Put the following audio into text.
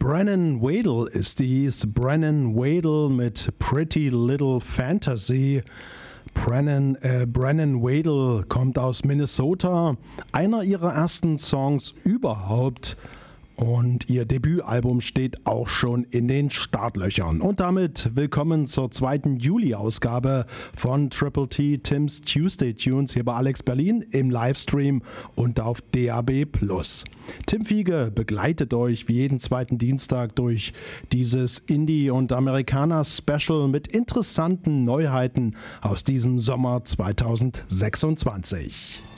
Brennan Wadle ist dies. Brennan Wadle mit Pretty Little Fantasy. Brennan Wadle kommt aus Minnesota, einer ihrer ersten Songs überhaupt. Und ihr Debütalbum steht auch schon in den Startlöchern. Und damit willkommen zur 2. Juli-Ausgabe von Triple T Tim's Tuesday Tunes hier bei Alex Berlin im Livestream und auf DAB+. Tim Fiege begleitet euch wie jeden zweiten Dienstag durch dieses Indie- und Amerikaner-Special mit interessanten Neuheiten aus diesem Sommer 2026.